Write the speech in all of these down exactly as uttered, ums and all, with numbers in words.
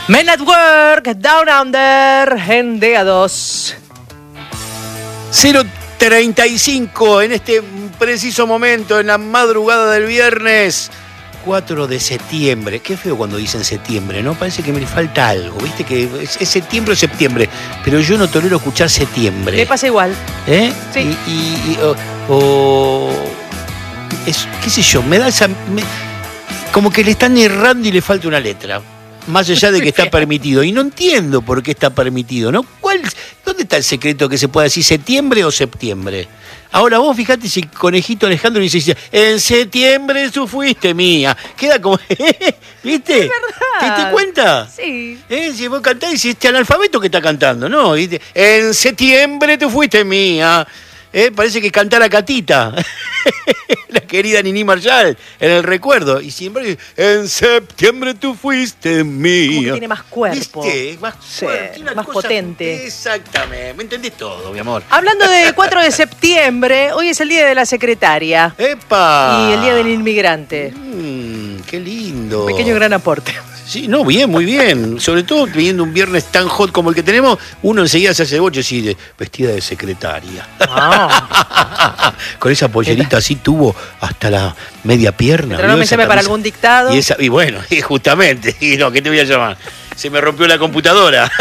Men at Work, Down Under, en D A dos. cero treinta y cinco en este preciso momento, en la madrugada del viernes cuatro de septiembre. Qué feo cuando dicen septiembre, ¿no? Parece que me falta algo, ¿viste? Que es, es septiembre o septiembre, pero yo no tolero escuchar septiembre. Me pasa igual. ¿Eh? Sí. Y, y, y, o, o es, qué sé yo, me da esa... Me, como que le están errando y le falta una letra. Más allá de que está permitido. Y no entiendo por qué está permitido, ¿no? ¿Cuál, ¿Dónde está el secreto que se pueda decir septiembre o septiembre? Ahora vos fijate si Conejito Alejandro dice, en septiembre tú fuiste mía. Queda como, ¿viste? Es verdad. ¿Te das cuenta? Sí. ¿Eh? Si vos cantás y si este analfabeto que está cantando, ¿no? ¿Viste? En septiembre tú fuiste mía. ¿Eh? Parece que cantara Catita, la querida Nini Marshall, en el recuerdo. Y siempre, en septiembre tú fuiste mía. Como que tiene más cuerpo. ¿Viste? Más, Sí, cuerpo, tiene una más cosa- potente. Exactamente, me entendés todo, mi amor. Hablando de cuatro de septiembre, hoy es el día de la secretaria ¡Epa! y el día del inmigrante. Mm, ¡Qué lindo! Pequeño gran aporte. Sí, no, bien, muy bien. Sobre todo teniendo un viernes tan hot como el que tenemos, uno enseguida se hace boche así, de, vestida de secretaria. Ah. Con esa pollerita así tuvo hasta la media pierna. Pero no ¿vio me esa llame para camisa? algún dictado. Y, esa, y bueno, y justamente, y no, ¿qué te voy a llamar? Se me rompió la computadora.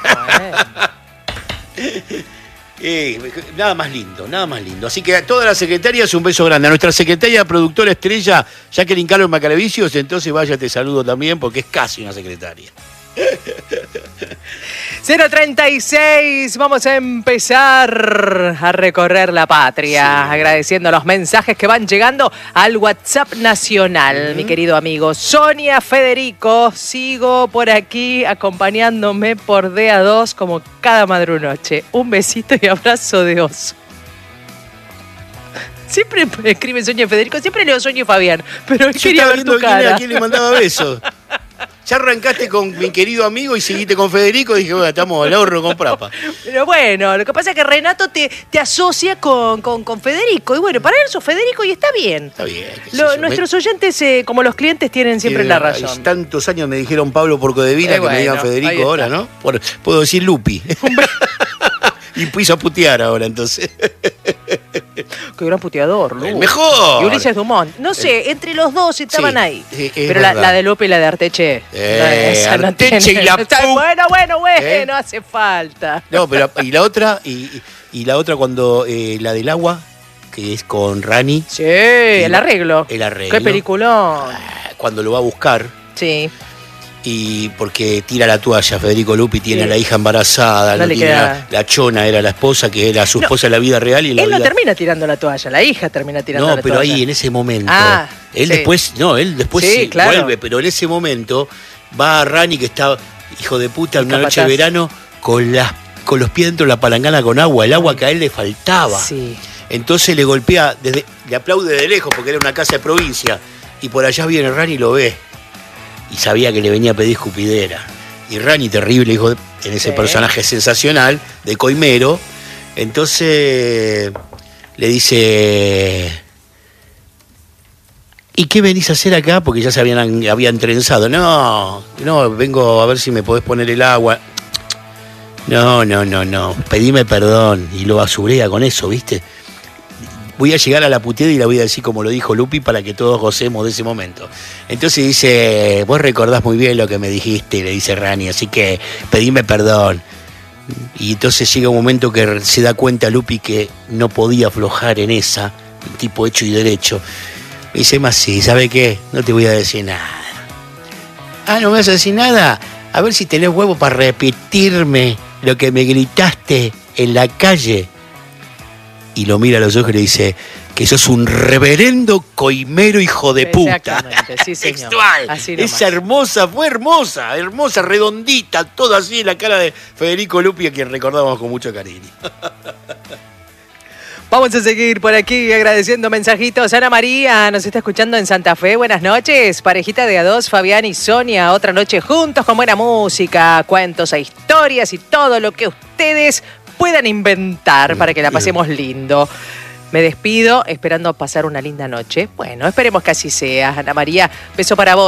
Eh, nada más lindo, nada más lindo. Así que a todas las secretarias un beso grande. A nuestra secretaria productora estrella, Jacqueline Carlos Macaravicios, entonces vaya, te saludo también porque es casi una secretaria. cero treinta y seis, vamos a empezar a recorrer la patria, Sí. agradeciendo los mensajes que van llegando al WhatsApp nacional, Uh-huh. mi querido amigo. Sonia Federico, sigo por aquí acompañándome por D A dos como cada madrunoche. Un besito y abrazo de oso. Siempre escribe Sonia Federico, siempre leo Sonia y Fabián, pero hoy Yo quería estaba ver viendo tu quién era cara. quien le mandaba besos. Ya arrancaste con mi querido amigo y seguiste con Federico. Dije, bueno, estamos al ahorro con Prapa. Pero bueno, lo que pasa es que Renato te, te asocia con, con, con Federico. Y bueno, para él sos Federico y está bien. Está bien. qué sé Lo- yo. nuestros oyentes, eh, como los clientes, tienen siempre Eh, la hay razón. Tantos años me dijeron Pablo Porcodevila Eh, que me digan bueno, ahí Federico está. ahora, ¿no? Por- puedo decir Lupi. Y piso a putear ahora, entonces. Qué gran puteador, Lu. El mejor. Y Ulises Dumont. No sé, entre los dos estaban Sí, ahí. sí, es Pero la, verdad. la de Lupe y la de Arteche. Eh, esa no Arteche tiene- y la Está- Pau. Bueno, bueno, bueno, ¿Eh? no hace falta. No, pero y la otra, y, y- y la otra cuando eh, la del agua, que es con Rani, Sí, el arreglo. el arreglo. Qué peliculón. cuando lo va a buscar, Sí. y porque tira la toalla, Federico Lupi tiene Sí. a la hija embarazada, No lo le tiene queda- la, la chona era la esposa, que era su No, esposa en la vida real y en la Él no vida... termina tirando la toalla, la hija termina tirando No, la pero toalla. ahí en ese momento. Ah, él sí. después, no, él después Sí, sí, claro. vuelve, pero en ese momento va a Rani, que está, hijo de puta, en El una noche de capataz. verano, con las con los pies dentro de la palangana con agua, el agua que a él le faltaba. Sí. Entonces le golpea, desde, le aplaude de lejos porque era una casa de provincia. Y por allá viene Rani y lo ve. Y sabía que le venía a pedir escupidera. Y Rani, terrible, hijo de- en ese Sí. personaje sensacional, de Coimero. Entonces le dice: ¿y qué venís a hacer acá? Porque ya se habían, habían trenzado. No, no, vengo a ver si me podés poner el agua. No, no, no, no. Pedime perdón. Y lo basurea con eso, ¿viste? Voy a llegar a la puteada y la voy a decir como lo dijo Lupi para que todos gocemos de ese momento. Entonces dice: vos recordás muy bien lo que me dijiste, le dice Rani, así que pedime perdón. Y entonces llega un momento que se da cuenta Lupi que no podía aflojar en esa, un tipo hecho y derecho. Me dice: más sí, ¿sabe qué? No te voy a decir nada. Ah, ¿no me vas a decir nada? A ver si tenés huevo para repetirme lo que me gritaste en la calle. Y lo mira a los ojos y le dice: que sos un reverendo coimero hijo de puta. Exactamente, sí, señor. Textual. Así nomás. Esa hermosa, fue hermosa, hermosa, redondita, todo así en la cara de Federico Lupi, a quien recordamos con mucho cariño. Vamos a seguir por aquí agradeciendo mensajitos. Ana María nos está escuchando en Santa Fe. Buenas noches. Parejita de A dos, Fabián y Sonia. Otra noche juntos con buena música, cuentos e historias y todo lo que ustedes puedan inventar para que la pasemos lindo. Me despido esperando pasar una linda noche. Bueno, esperemos que así sea. Ana María, beso para vos.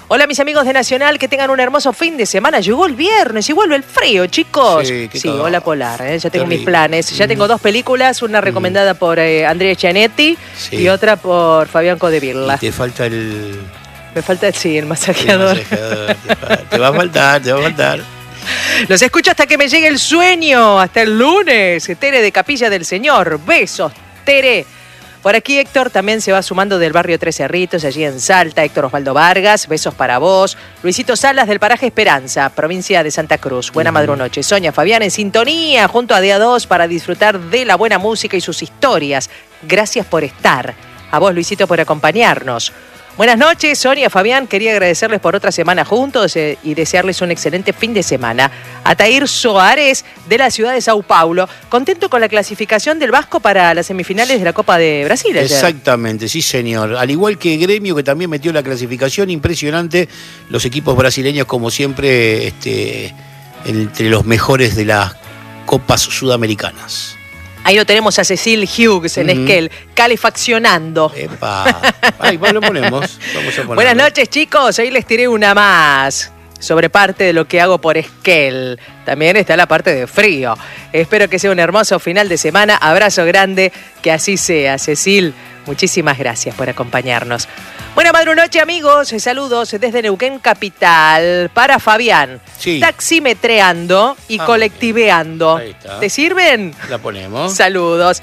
Hola mis amigos de Nacional, que tengan un hermoso fin de semana. Llegó el viernes y vuelve el frío, chicos. Sí, sí hola Polar, ¿eh? Ya tengo Terrible. mis planes. Ya tengo dos películas, una recomendada mm. por eh, Andrea Gianetti sí. y otra por Fabián Codevilla. Y te falta el... Me falta, sí, el masajeador. El masajeador. te, te va a faltar, te va a faltar. Los escucho hasta que me llegue el sueño, hasta el lunes. Tere de Capilla del Señor. Besos, Tere. Por aquí Héctor también se va sumando del barrio Tres Cerritos, allí en Salta. Héctor Osvaldo Vargas, besos para vos. Luisito Salas del paraje Esperanza, provincia de Santa Cruz. Buena uh-huh. madrunoche. Sonia Fabián en sintonía junto a Día dos para disfrutar de la buena música y sus historias. Gracias por estar. A vos, Luisito, por acompañarnos. Buenas noches, Sonia, Fabián. Quería agradecerles por otra semana juntos eh, y desearles un excelente fin de semana. Atair Soares, de la ciudad de Sao Paulo. Contento con la clasificación del Vasco para las semifinales de la Copa de Brasil ayer. Exactamente, sí, señor. Al igual que Gremio, que también metió la clasificación. Impresionante. Los equipos brasileños, como siempre, este, entre los mejores de las Copas Sudamericanas. Ahí lo tenemos a Cecil Hughes en uh-huh. Esquel, calefaccionando. Epa. Ahí lo ponemos. Vamos a Buenas noches, chicos. Ahí les tiré una más sobre parte de lo que hago por Esquel. También está la parte de frío. Espero que sea un hermoso final de semana. Abrazo grande, que así sea. Cecil, muchísimas gracias por acompañarnos. Buena madrunoche, amigos. Saludos desde Neuquén Capital para Fabián. Sí. Taximetreando y ah, colectiveando. Ahí está. ¿Te sirven? La ponemos. Saludos.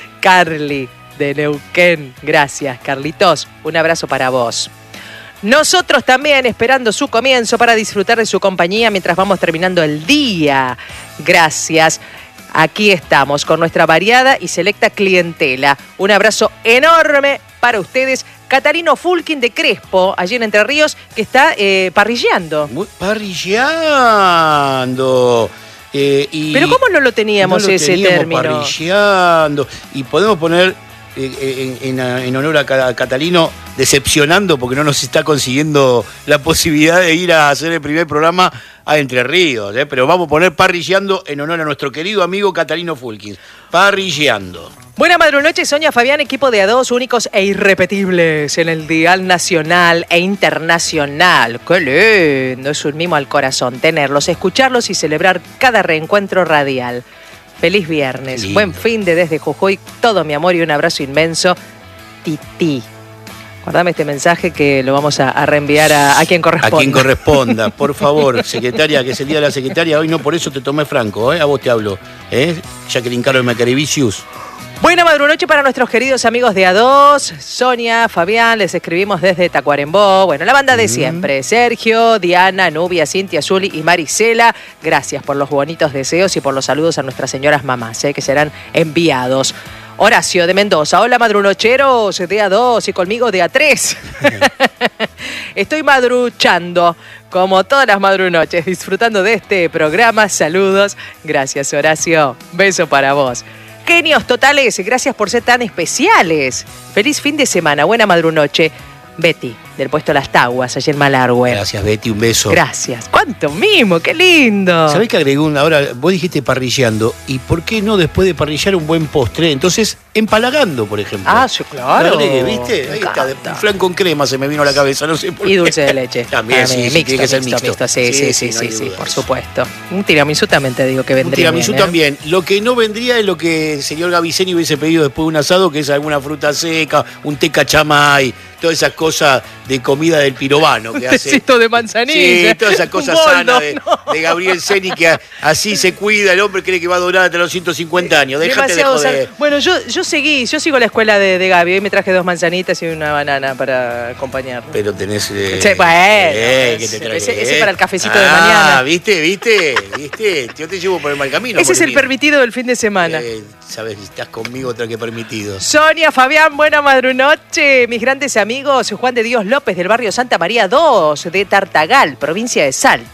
Carly de Neuquén. Gracias, Carlitos. Un abrazo para vos. Nosotros también esperando su comienzo para disfrutar de su compañía mientras vamos terminando el día. Gracias. Aquí estamos con nuestra variada y selecta clientela. Un abrazo enorme para ustedes. Catarino Fulkin de Crespo, allí en Entre Ríos, que está eh, parrilleando. Muy, parrilleando. Eh, y Pero ¿cómo no lo teníamos no lo ese teníamos término? Parrilleando. Y podemos poner eh, en, en, en honor a Catalino, decepcionando porque no nos está consiguiendo la posibilidad de ir a hacer el primer programa a Entre Ríos. ¿eh? Pero vamos a poner parrilleando en honor a nuestro querido amigo Catarino Fulkin. Parrilleando. Buena madrunoche, Sonia Fabián, equipo de A dos, únicos e irrepetibles en el dial nacional e internacional. ¡Qué lindo! Es un mimo al corazón tenerlos, escucharlos y celebrar cada reencuentro radial. Feliz viernes, lindo. Buen fin de desde Jujuy, todo mi amor y un abrazo inmenso. Titi. Guardame este mensaje que lo vamos a, a reenviar a, a quien corresponda. A quien corresponda, por favor, secretaria, que es el día de la secretaria. Hoy no, por eso te tomé franco, ¿eh? A vos te hablo. ¿eh? Jacqueline Caro de Macarevicius. Buena madrunoche para nuestros queridos amigos de A dos, Sonia, Fabián, les escribimos desde Tacuarembó. Bueno, la banda de siempre, Sergio, Diana, Nubia, Cintia, Zuli y Marisela. Gracias por los bonitos deseos y por los saludos a nuestras señoras mamás, ¿eh? que serán enviados. Horacio de Mendoza, hola madrunocheros de A dos y conmigo de A tres. Estoy madruchando como todas las madrunoches, disfrutando de este programa. Saludos, gracias Horacio, beso para vos. Genios totales, gracias por ser tan especiales. Feliz fin de semana, buena madrunoche. Betty, del puesto Las Taguas, allí en Malargüe. Gracias, Betty, un beso. Gracias. ¡Cuánto mimo! ¡Qué lindo! ¿Sabés que agregó una? Ahora, vos dijiste parrilleando, ¿y por qué no después de parrillar un buen postre? Entonces, empalagando, por ejemplo. Ah, sí, claro. Agregué, ¿viste? Ahí está, de flan con crema se me vino a la cabeza, no sé por qué. Y dulce de leche. También, También, sí, mixto, tiene que ser mixto, mixto. mixto. Sí, sí, sí, sí, sí, sí, por supuesto. Un tiramisú también te digo que vendría. Un tiramisú bien, ¿eh? también. Lo que no vendría es lo que el señor Gaviceni hubiese pedido después de un asado, que es alguna fruta seca, un té cachamay, todas esas cosas de comida del pirobano que un hace. Tecito de manzanilla. Sí, todas esas cosas sanas de, no. de Gabriel Ceni, que a, así se cuida, el hombre cree que va a durar hasta los ciento cincuenta años. Déjate Demasiado de joder. sal... Bueno, yo, yo seguí, yo sigo la escuela de, de Gaby, hoy me traje dos manzanitas y una banana para acompañarlo. Pero tenés... Eh, che, bueno, eh, que te traje, ese, eh. ese para el cafecito ah, de mañana. Ah, ¿viste? ¿Viste? ¿Viste? Yo te llevo por el mal camino. Ese es el permitido del fin de semana. Eh, Sabes, estás conmigo otra que permitido. Sonia, Fabián, buena madrunoche. Mis grandes amigos, Juan de Dios López del barrio Santa María dos de Tartagal, provincia de Salta.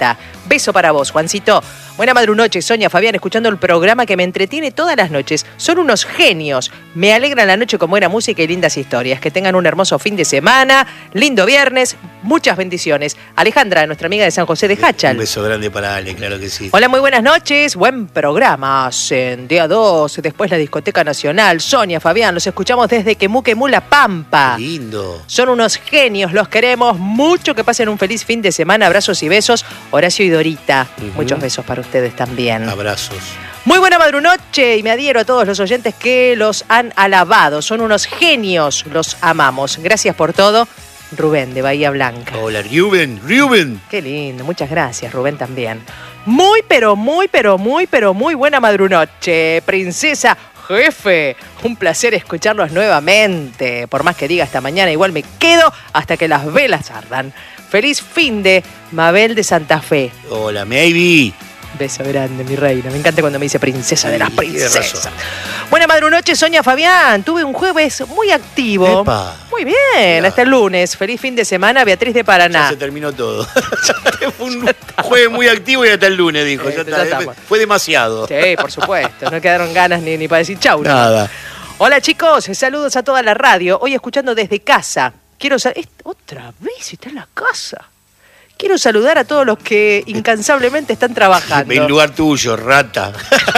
Beso para vos, Juancito. Buena madrunoche, Sonia, Fabián, escuchando el programa que me entretiene todas las noches. Son unos genios. Me alegra la noche con buena música y lindas historias. Que tengan un hermoso fin de semana, lindo viernes, muchas bendiciones. Alejandra, nuestra amiga de San José de Hachal. Un beso grande para Ale, claro que sí. Hola, muy buenas noches. Buen programa. En día dos, después la Discoteca Nacional. Sonia, Fabián, los escuchamos desde Quemú, Quemú, La Pampa. Qué lindo. Son unos genios, los queremos mucho. Que pasen un feliz fin de semana. Abrazos y besos. Horacio y Dorita. Uh-huh. Muchos besos para ustedes también. Abrazos. Muy buena madrunoche y me adhiero a todos los oyentes que los han alabado. Son unos genios, los amamos. Gracias por todo. Rubén, de Bahía Blanca. Hola, Rubén, Rubén. Qué lindo, muchas gracias, Rubén también. Muy, pero muy, pero muy, pero muy buena madrunoche. Princesa, jefe, un placer escucharlos nuevamente. Por más que diga esta mañana, igual me quedo hasta que las velas ardan. Feliz fin de Mabel de Santa Fe. Hola, Maybe. Beso grande, mi reina. Me encanta cuando me dice princesa de las princesas. Buena madrunoche, Sonia, Fabián. Tuve un jueves muy activo. Epa. Muy bien, ya. Hasta el lunes. Feliz fin de semana, Beatriz de Paraná. Ya se terminó todo. Fue un jueves muy activo y hasta el lunes, dijo. Sí, ya ya está. Fue demasiado. Sí, por supuesto. No quedaron ganas ni, ni para decir chau. Nada. Hola, chicos. Saludos a toda la radio. Hoy escuchando desde casa. Quiero saber... Otra vez está en la casa. Quiero saludar a todos los que incansablemente están trabajando. En lugar tuyo, rata.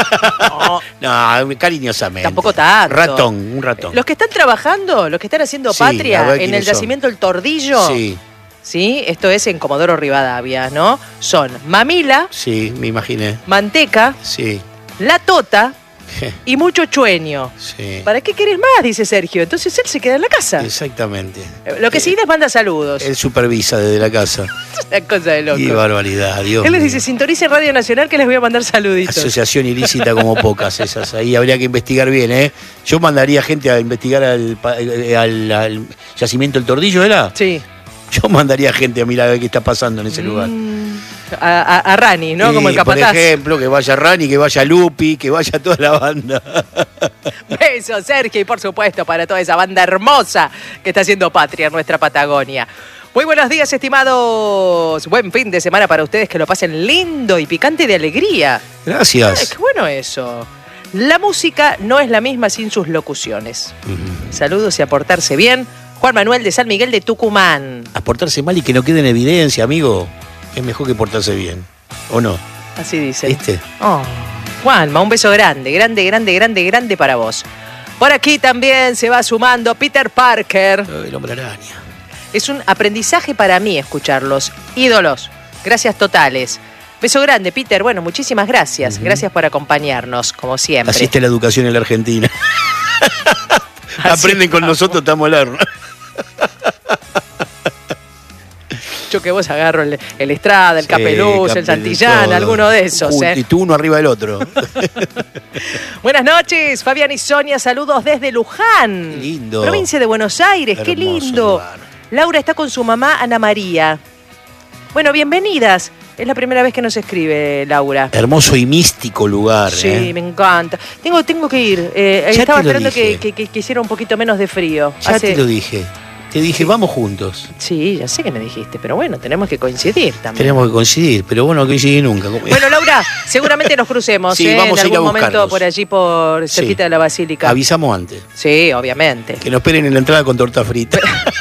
No, no, cariñosamente. Tampoco tanto. Ratón, un ratón. Los que están trabajando, los que están haciendo Sí, patria en el yacimiento El Tordillo. Sí. Sí, esto es en Comodoro Rivadavia, ¿no? Son Mamila. Sí, me imaginé. Manteca. Sí. La Tota. Y mucho chueño. Sí. ¿Para qué querés más? Dice Sergio. Entonces él se queda en la casa. Exactamente. Lo que sí les manda saludos. Él supervisa desde la casa. Una cosa de loco. Qué barbaridad, Dios Él les mío. dice, sintonicen Radio Nacional que les voy a mandar saluditos. Asociación ilícita como pocas esas. Ahí habría que investigar bien, ¿eh? Yo mandaría gente a investigar al, al, al yacimiento El Tordillo, ¿era? Sí. Yo mandaría gente a mirar a ver qué está pasando en ese mm, lugar. A, a, a Rani, ¿no? Sí, Como el capataz. por ejemplo, que vaya Rani, que vaya Lupi, que vaya toda la banda. Beso, Sergio, y por supuesto para toda esa banda hermosa que está haciendo patria en nuestra Patagonia. Muy buenos días, estimados. Buen fin de semana para ustedes, que lo pasen lindo y picante de alegría. Gracias. Ay, qué bueno eso. La música no es la misma sin sus locuciones. Uh-huh. Saludos y a portarse bien. Juan Manuel de San Miguel de Tucumán. A portarse mal y que no quede en evidencia, amigo. Es mejor que portarse bien, ¿o no? Así dice. ¿Viste? Oh, Juanma, un beso grande, grande, grande, grande, grande para vos. Por aquí también se va sumando Peter Parker. El hombre araña. Es un aprendizaje para mí escucharlos. Ídolos. Gracias totales. Beso grande, Peter. Bueno, muchísimas gracias. Uh-huh. Gracias por acompañarnos, como siempre. Así está la educación en la Argentina. Aprenden con nosotros, estamos al horno. Yo que vos agarro el, el Estrada, el sí, Capeluz, Capel, el Santillán, todo. Alguno de esos. Uh, ¿eh? Y tú uno arriba del otro. Buenas noches, Fabián y Sonia, saludos desde Luján. Qué lindo. Provincia de Buenos Aires, hermoso, qué lindo. Lugar. Laura está con su mamá, Ana María. Bueno, bienvenidas. Es la primera vez que nos escribe Laura. Hermoso y místico lugar. Sí, ¿eh? me encanta. Tengo, tengo que ir. Eh, estaba esperando que, que, que, que hiciera un poquito menos de frío. Ya Hace... te lo dije. Te dije, vamos juntos. Sí, ya sé que me dijiste, pero bueno, tenemos que coincidir también. Tenemos que coincidir, pero bueno, no coincidir nunca. Bueno, Laura, seguramente nos crucemos sí, ¿eh? vamos en a ir algún a momento por allí, por cerquita sí. de la Basílica. Avisamos antes. Sí, obviamente. Que nos esperen en la entrada con torta frita.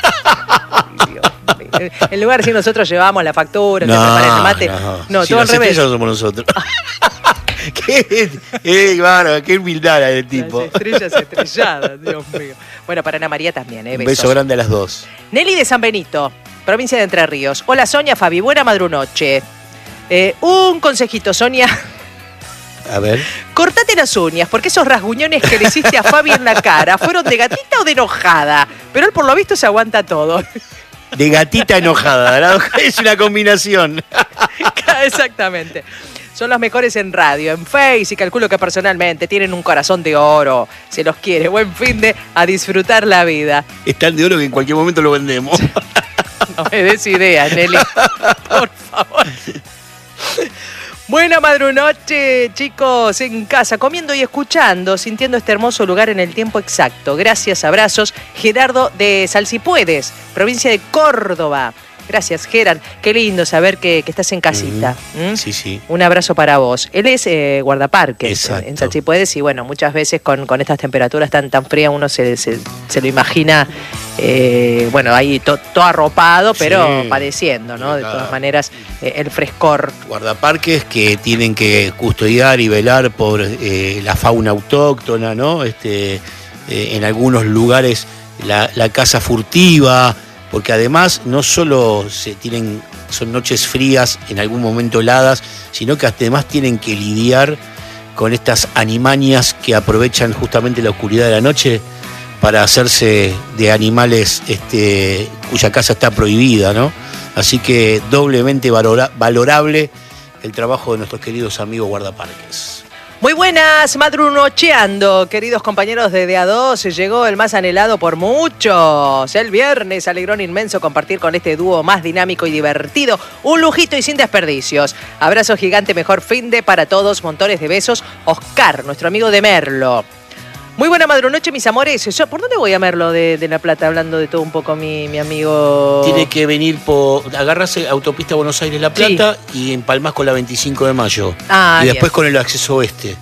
En lugar de si nosotros llevamos la factura, no, que preparen el mate. No, no si todo al revés. No somos nosotros. qué, eh, bárbaro, qué humildad la del tipo. Las estrellas estrelladas, Dios mío. Bueno, para Ana María también, ¿eh? Un beso grande a las dos. Nelly de San Benito, provincia de Entre Ríos. Hola, Sonia, Fabi, buena madrunoche. Eh, un consejito, Sonia. A ver. Cortate las uñas, porque esos rasguñones que le hiciste a Fabi en la cara, ¿fueron de gatita o de enojada? Pero él por lo visto se aguanta todo. De gatita enojada, la es una combinación. Exactamente. Son los mejores en radio, en Face, y calculo que personalmente tienen un corazón de oro. Se los quiere. Buen fin de a disfrutar la vida. Es tan de oro que en cualquier momento lo vendemos. No me des ideas, Nelly. Por favor. Buena madrunoche, chicos, en casa, comiendo y escuchando, sintiendo este hermoso lugar en el tiempo exacto. Gracias, abrazos. Gerardo de Salsipuedes, provincia de Córdoba. Gracias, Gerard. Qué lindo saber que, que estás en casita. Uh-huh. ¿Mm? Sí, sí. Un abrazo para vos. Él es eh, guardaparques en, en Chalchipuedes y bueno, muchas veces con, con estas temperaturas tan tan frías uno se, se, se lo imagina, eh, bueno, ahí to, todo arropado, pero sí, padeciendo, ¿no? De todas maneras, eh, el frescor. Guardaparques que tienen que custodiar y velar por eh, la fauna autóctona, ¿no? Este, eh, en algunos lugares la, la caza furtiva, porque además no solo se tienen, son noches frías, en algún momento heladas, sino que además tienen que lidiar con estas animanias que aprovechan justamente la oscuridad de la noche para hacerse de animales este, cuya caza está prohibida, ¿no? Así que doblemente valora, valorable el trabajo de nuestros queridos amigos guardaparques. Muy buenas, madrunocheando, queridos compañeros de D A dos. Llegó el más anhelado por muchos. El viernes, alegrón inmenso compartir con este dúo más dinámico y divertido. Un lujito y sin desperdicios. Abrazo gigante, mejor finde para todos. Montones de besos. Oscar, nuestro amigo de Merlo. Muy buena madrunoche, mis amores. Yo, ¿por dónde voy a Merlo de, de La Plata? Hablando de todo un poco, mi, mi amigo. Tiene que venir por. Agarrarse autopista Buenos Aires-La Plata, sí, y empalmás con la veinticinco de mayo. Ah, y después bien, con el acceso oeste.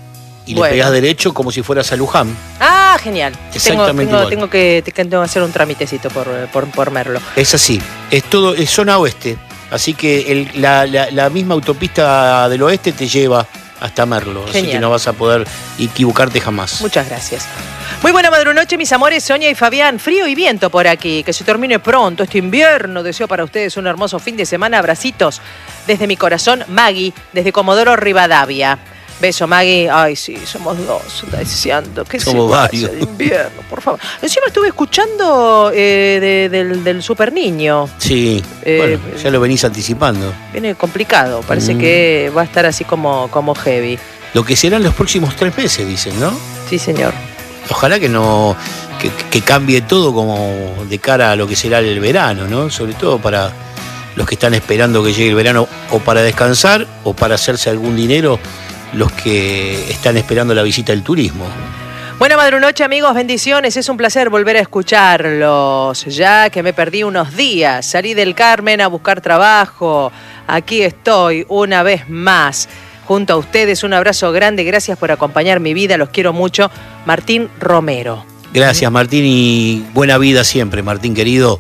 Y bueno, le pegás derecho como si fueras a Luján. Ah, genial. Exactamente tengo, tengo, igual. Tengo que, tengo que hacer un tramitecito por, por, por Merlo. Es así. Es todo, es zona oeste. Así que el, la, la, la misma autopista del oeste te lleva hasta Merlo. Genial. Así que no vas a poder equivocarte jamás. Muchas gracias. Muy buena madrunoche, mis amores, Sonia y Fabián. Frío y viento por aquí. Que se termine pronto este invierno. Deseo para ustedes un hermoso fin de semana. Abracitos desde mi corazón, Maggie, desde Comodoro Rivadavia. Beso, Maggie. Ay, sí, somos dos. Está deseando que somos se varios. vaya el invierno, por favor. Encima estuve escuchando eh, de, del, del Super Niño. Sí, eh, bueno, ya lo venís anticipando. Viene complicado. Parece mm. que va a estar así como, como heavy. Lo que serán los próximos tres meses, dicen, ¿no? Sí, señor. Ojalá que no que, que cambie todo como de cara a lo que será el verano, ¿no? Sobre todo para los que están esperando que llegue el verano o para descansar o para hacerse algún dinero, los que están esperando la visita del turismo. Buena madrunoche, amigos, bendiciones. Es un placer volver a escucharlos. Ya que me perdí unos días, salí del Carmen a buscar trabajo. Aquí estoy una vez más junto a ustedes. Un abrazo grande, gracias por acompañar mi vida, los quiero mucho. Martín Romero. Gracias, Martín, y buena vida siempre, Martín querido.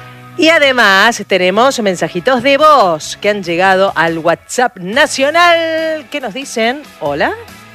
Y además tenemos mensajitos de voz que han llegado al WhatsApp nacional que nos dicen, hola.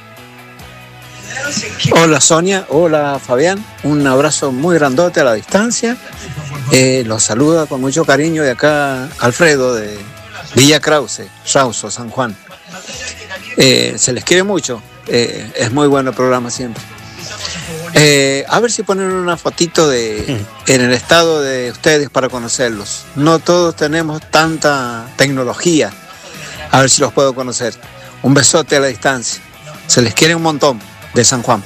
Hola Sonia, hola Fabián, un abrazo muy grandote a la distancia. Eh, los saluda con mucho cariño de acá Alfredo de Villa Krause, Rauso, San Juan. Eh, se les quiere mucho, eh, es muy bueno el programa siempre. Eh, a ver si ponen una fotito de en el estado de ustedes para conocerlos. No todos tenemos tanta tecnología. A ver si los puedo conocer. Un besote a la distancia. Se les quiere un montón de San Juan.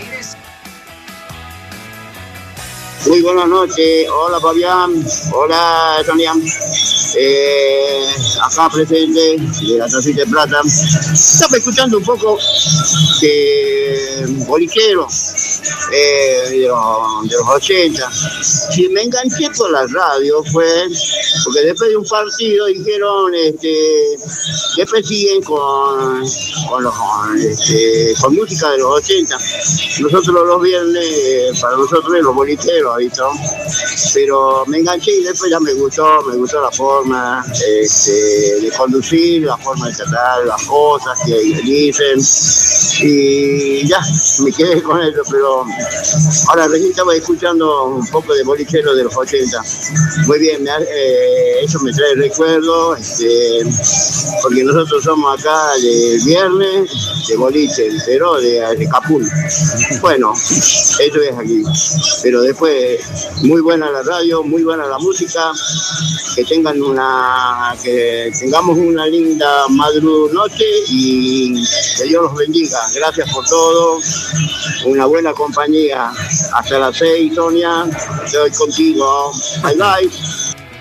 Muy buenas noches. Hola Fabián. Hola Sonia. Eh, acá presente de la Tacita de Plata. Estaba escuchando un poco de bolichero eh, de, los, de los ochenta. Si me enganché por la radio fue porque después de un partido dijeron este, después siguen con, con, los, este, con música de los ochenta. Nosotros los viernes, para nosotros los bolicheros, ¿visto? Pero me enganché y después ya me gustó, me gustó la forma este, de conducir, la forma de tratar las cosas que dicen y ya, me quedé con eso, pero ahora recién estaba escuchando un poco de bolichero de los ochenta. Muy bien, me, eh, eso me trae recuerdo, este, porque nosotros somos acá de viernes de boliche, pero de, de Capul. Bueno, eso es aquí, pero después muy buena la radio, muy buena la música, que tengan una, que tengamos una linda madrunoche y que Dios los bendiga. Gracias por todo, una buena compañía. Hasta las seis, Sonia, estoy contigo. Bye bye.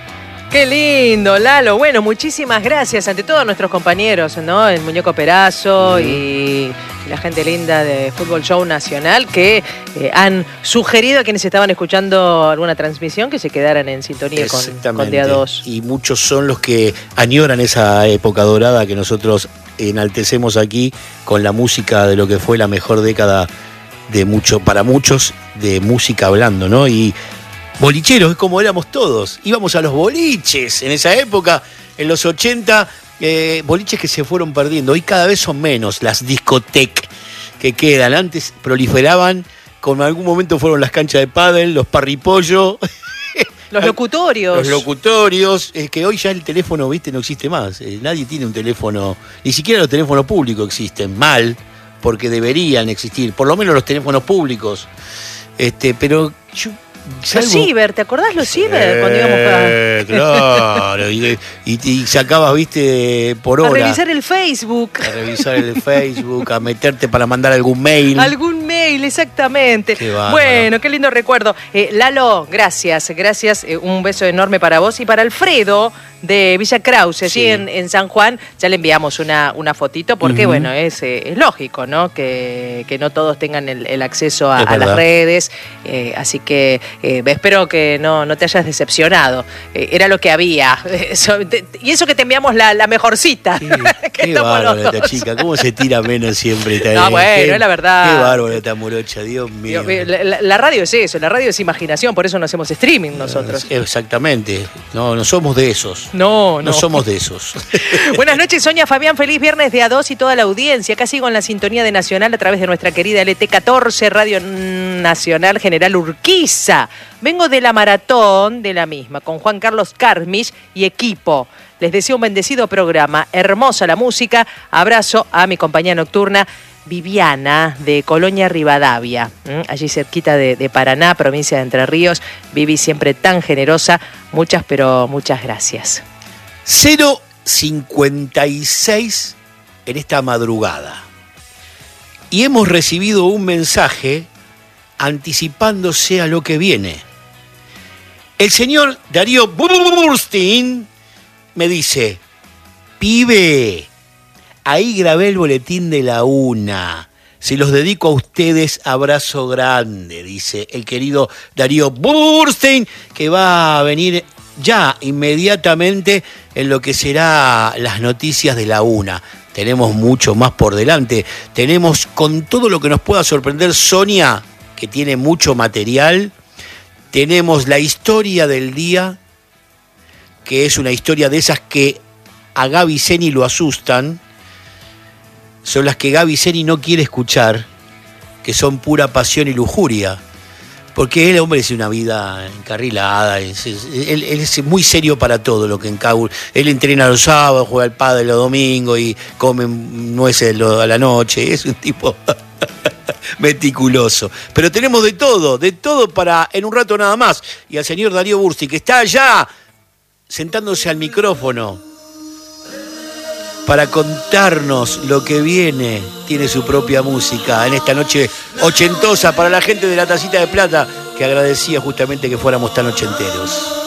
Qué lindo, Lalo. Bueno, muchísimas gracias ante todos nuestros compañeros, ¿no? El Muñeco Perazo mm. y la gente linda de Fútbol Show Nacional que eh, han sugerido a quienes estaban escuchando alguna transmisión que se quedaran en sintonía con, con D A dos. Y muchos son los que añoran esa época dorada que nosotros enaltecemos aquí con la música de lo que fue la mejor década de mucho, para muchos, de música hablando, ¿no? Y bolicheros, es como éramos todos. Íbamos a los boliches en esa época, en los ochenta, eh, boliches que se fueron perdiendo. Hoy cada vez son menos las discotecas que quedan. Antes proliferaban, con algún momento fueron las canchas de pádel, los parripollo. Los locutorios. Los locutorios. Es que hoy ya el teléfono, viste, no existe más. Eh, nadie tiene un teléfono, ni siquiera los teléfonos públicos existen. Mal, porque deberían existir. Por lo menos los teléfonos públicos. Este, pero yo... Salvo... Los ciber, ¿te acordás los ciber? Eh, cuando íbamos a... Claro, y, y, y sacabas, viste, por hora. A revisar el Facebook. A revisar el Facebook, a meterte para mandar algún mail. Algún mail, exactamente. Qué bueno, qué lindo recuerdo. Eh, Lalo, gracias, gracias. Eh, un beso enorme para vos y para Alfredo de Villa Krause, sí. en, en San Juan. Ya le enviamos una, una fotito porque, uh-huh. bueno, es, eh, es lógico, ¿no? Que, que no todos tengan el, el acceso a, a las redes. Eh, así que eh, espero que no, no te hayas decepcionado. Eh, era lo que había. Eso, te, y eso que te enviamos la, la mejorcita. Sí, qué bárbaro esta chica. ¿Cómo se tira menos siempre? No, ah, bueno, qué, es la verdad. Qué bárbaro esta morocha, Dios mío. La, la, la radio es eso, la radio es imaginación, por eso no hacemos streaming nosotros. Exactamente. No, no somos de esos. No, no. No somos de esos. Buenas noches, Sonia, Fabián, feliz viernes de A dos y toda la audiencia. Acá sigo en la sintonía de Nacional a través de nuestra querida L T catorce, Radio Nacional General Urquiza. Vengo de la maratón de la misma, con Juan Carlos Carmich y equipo. Les deseo un bendecido programa, hermosa la música. Abrazo a mi compañía nocturna, Viviana, de Colonia Rivadavia, ¿Mm? allí cerquita de, de Paraná, provincia de Entre Ríos. Vivi siempre tan generosa. Muchas, pero muchas gracias. cero cincuenta y seis en esta madrugada. Y hemos recibido un mensaje anticipándose a lo que viene. El señor Darío Burstein me dice: pibe, ahí grabé el boletín de la una. Se los dedico a ustedes, abrazo grande, dice el querido Darío Burstein, que va a venir ya inmediatamente en lo que será las noticias de la una. Tenemos mucho más por delante. Tenemos, con todo lo que nos pueda sorprender, Sonia, que tiene mucho material. Tenemos la historia del día, que es una historia de esas que a Gaby Zeni lo asustan. Son las que Gaby Zeni no quiere escuchar, que son pura pasión y lujuria. Porque el hombre es una vida encarrilada, es, es, él, él es muy serio para todo lo que encaura. Él entrena los sábados, juega al pádel los domingos y come nueces a la noche. Es un tipo meticuloso. Pero tenemos de todo, de todo para en un rato nada más. Y al señor Darío Burstein, que está allá sentándose al micrófono para contarnos lo que viene. Tiene su propia música en esta noche ochentosa para la gente de la Tacita de Plata, que agradecía justamente que fuéramos tan ochenteros.